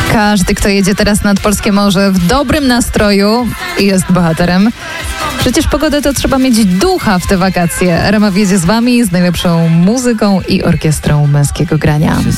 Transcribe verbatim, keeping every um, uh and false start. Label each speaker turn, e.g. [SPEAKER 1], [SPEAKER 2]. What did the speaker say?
[SPEAKER 1] Każdy, kto jedzie teraz nad polskie morze w dobrym nastroju, jest bohaterem. Przecież pogodę to trzeba mieć ducha w te wakacje. R M F jedzie z wami z najlepszą muzyką i orkiestrą męskiego grania.